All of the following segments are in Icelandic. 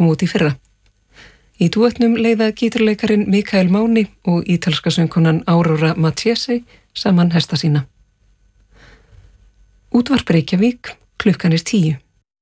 kom út í fyrra. Í dúetnum leiða gítarleikarin Mikael Máni og ítalska söngkonan Aurora Mattiesi saman hesta sína. Útvarp Reykjavík, klukkan 10.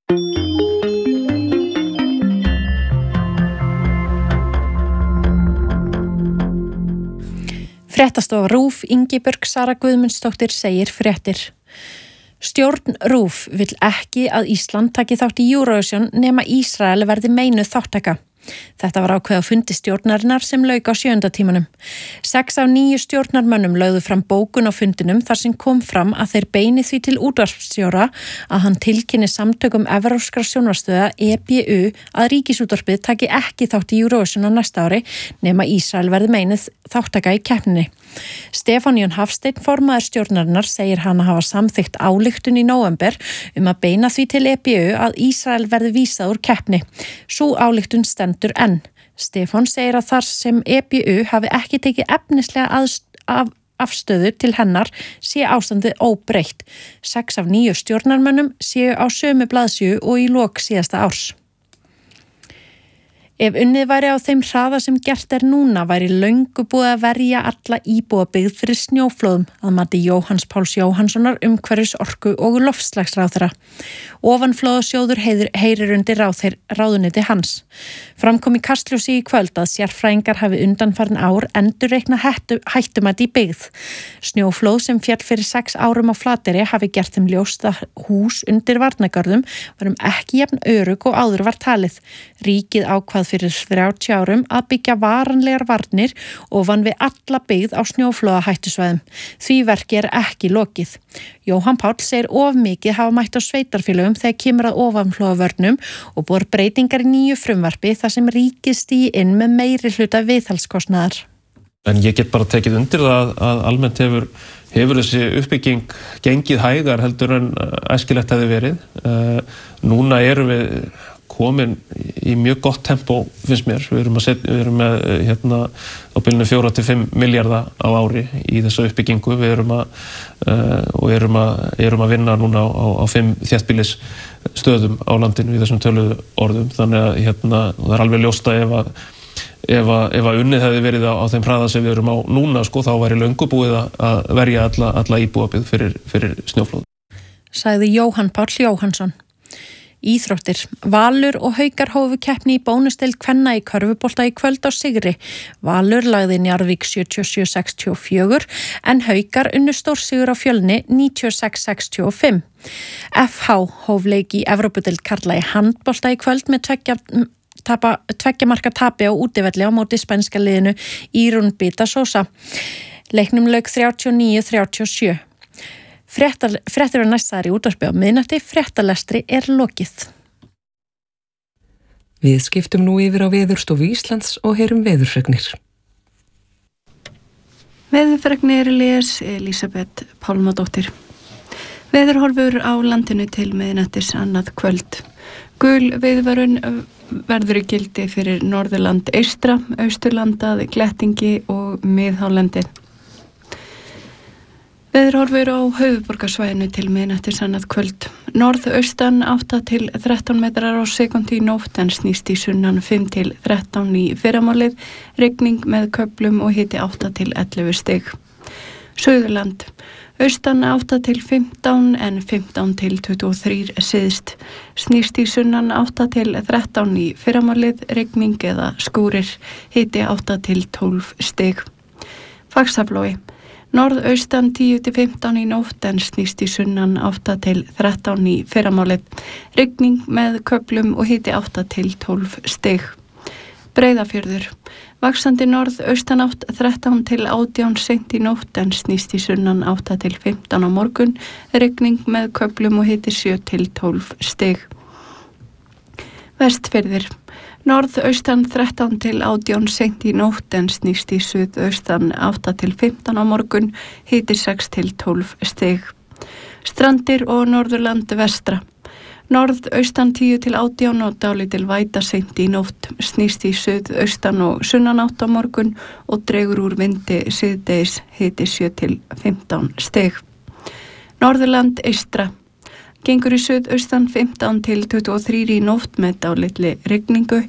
Fréttastofa RÚV Ingibjörg Sara Guðmundsdóttir segir fréttir. Stjórn RÚV vill ekki að Ísland taki þátt í Eurovision nema Ísrael verði meinuð þáttaka. Þetta var ákveð á fundi stjórnarinnar sem lauk á 7. tímanum. 6 af 9 stjórnarmönnum lögðu fram bókun á fundinum þar sem kom fram að þeir beini því til útvarpsstjóra að hann tilkynni samtökum evrópskra sjónvarpsstöðva EBU að Ríkisútvarpið taki ekki þátt í Eurovision á næsta ári nema Ísrael verði meinuð þáttaka í keppninni. Stefán Jón Hafsteinn, formaður stjórnarinnar, segir hann að hafa samþykkt ályktun í nóvember að beina því til EBU að Ísrael verði vísað úr keppni. Sú ályktun stendur enn. Stefán segir að þar sem EBU hafi ekki tekið efnislega afstöðu til hennar sé ástandið óbreytt. 6 af 9 stjórnarmönnum séu á sömu blaðsíðu og í lok síðasta árs. Ef unnið væri á þeim hraða sem gert núna væri löngu búið að verja alla íbúabyggð fyrir snjóflóðum að mati Jóhanns Páls Jóhannssonar umhverfis orku og loftslagsráðherra. Ofanflóðasjóður heyrir undir ráðuneyti hans. Framkom í Kastljósi í kvöld að sérfræðingar hafi undanfarin ár endurreikna hættumæti í byggð. Snjóflóð sem féll fyrir 6 árum á Flateyri hafi gert þeim ljóst að hús undir varnargörðum varum ekki jafn örugg og áður var talið. Ríkið ákvað fyrir 30 árum að byggja varanlegar varnir ofan við alla byggð á snjóflóðahættusvæðum. Því verki ekki lokið. Jóhann Páll segir of mikið hafa mætt á sveitarfélögum þegar kemur að ofanflóðavörnum og bor breytingar í nýju frumvarpi þar sem ríkið stígi inn með meiri hluta viðhaldskostnaðar. En ég get bara tekið undir það að almennt hefur þessi uppbygging gengið hægar heldur en æskilegt hefði verið. Núna erum við komin í mjög gott tempó, finnst mér. Við erum með á bilinu 4-5 milljarða á ári í þessu uppbyggingu. Við erum að vinna núna á 5 þéttbýlisstöðum á landinu í þessum töluðu orðum. Þannig að það er alveg ljóst að ef að unnið hefði verið á þeim hraða sem við erum á núna, þá væri löngu búið að verja alla íbúabyggð fyrir snjóflóð. Sagði Jóhann Páll Jóhannsson. Íþróttir. Valur og Haukar hófu keppni í bónusdeild kvenna í körfubolta í kvöld á sigri. Valur lagði Njarðvík 77-64 en Haukar unnu stórsigur á Fjölni 96-65. FH hóf leik í Evrópudeild karla í handbolta í kvöld með 2 marka tapi á útivelli á móti spænska liðinu Írún Bita Sosa. Leiknum lauk 39-37. Fréttir næstaðar í útvarpi á miðnætti, fréttalestri lokið. Við skiptum nú yfir á Veðurstofu Íslands og heyrum veðurfregnir. Veðurfregnir les Elísabet Pálmadóttir. Veðurhorfur á landinu til miðnættis annað kvöld. Gul viðvörun verður í gildi fyrir Norðurland eystra, Austurlandað, Glettingi og Miðhálendi. Veðurhorfur á höfuðborgarsvæðinu til miðnættis annað kvöld. Norðaustan 8 til 13 metrar á sekúndu í nótt en snýst í sunnan 5 til 13 í fyrramálið, rigning með köflum og hiti 8 til 11 stig. Suðurland. Austan 8 til 15 en 15 til 23 syðst. Snýst í sunnan 8 til 13 í fyrramálið, rigning eða skúrir, hiti 8 til 12 stig. Faxaflói. Norðaustan 10 til 15 í nótt en snýst í sunnan 8 til 13 í fyrramálið. Rigning með köflum og hiti 8 til 12 stig. Breiðafjörður. Vaxandi norðaustan átt 13 til 18 seint í nótt en snýst í sunnan 8 til 15 á morgun. Rigning með köflum og hiti 7 til 12 stig. Vestfirðir. Norðaustan 13 til 18 seint í nótt en snýst í suðaustan 8 til 15 á morgun, hiti 6 til 12 stig. Strandir og Norðurland vestra. Norðaustan 10 til 18 og dálítil væta seint í nótt, snýst í suðaustan og sunnanátt á morgun og dregur úr vindi síðdegis, hiti 7 til 15 stig. Norðurland eystra. Gengur í suðaustan 15 til 23 í nótt með dálitli rigningu,